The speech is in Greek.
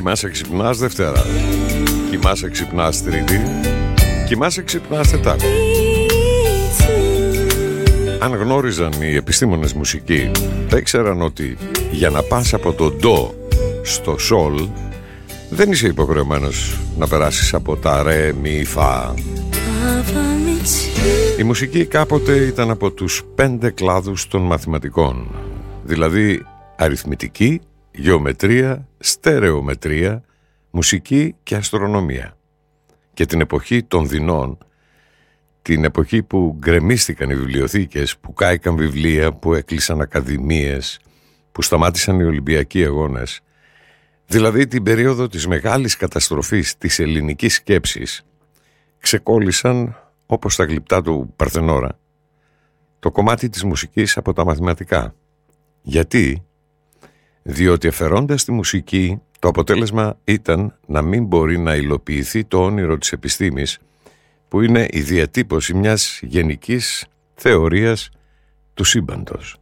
Κοιμάσαι ξυπνάς Δευτέρα, κοιμάσαι ξυπνάς Τρίτη, κοιμάσαι ξυπνάς Τετάρτη. Αν γνώριζαν οι επιστήμονες μουσική, θα ήξεραν ότι για να πας από το ντο στο σολ δεν είσαι υποχρεωμένος να περάσεις από τα ρε, μη, φα. Η μουσική κάποτε ήταν από τους 5 κλάδους των μαθηματικών, δηλαδή αριθμητική, γεωμετρία, στερεομετρία, μουσική και αστρονομία. Και την εποχή των δεινών, την εποχή που γκρεμίστηκαν οι βιβλιοθήκες, που κάηκαν βιβλία, που έκλεισαν ακαδημίες, που σταμάτησαν οι Ολυμπιακοί αγώνες, δηλαδή την περίοδο της μεγάλης καταστροφής της ελληνικής σκέψης, ξεκόλλησαν, όπως τα γλυπτά του Παρθενόρα, το κομμάτι της μουσικής από τα μαθηματικά. Γιατί? Διότι αφαιρώντας τη μουσική, το αποτέλεσμα ήταν να μην μπορεί να υλοποιηθεί το όνειρο της επιστήμης, που είναι η διατύπωση μιας γενικής θεωρίας του σύμπαντος.